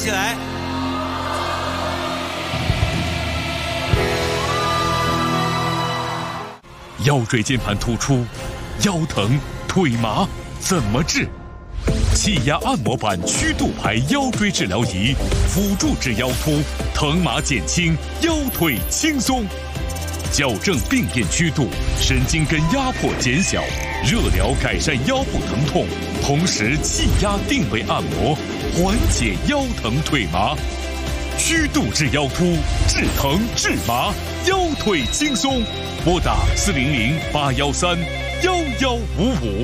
起来。 腰椎间盘突出、腰疼、腿麻怎么治？气压按摩板曲度牌腰椎治疗仪，辅助治腰突，疼麻减轻，腰腿轻松。矫正病变曲度，神经根压迫减小，热疗改善腰部疼痛，同时气压定位按摩，缓解腰疼腿麻。曲度治腰突，治疼治麻，腰腿轻松。拨打400-813-1155。